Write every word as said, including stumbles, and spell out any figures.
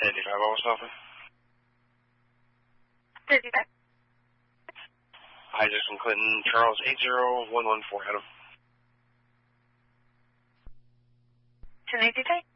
fifty-five, what was offer? fifty-five. Hi, Jackson Clinton, Charles eight zero one one four, Adam. ten eighty-five.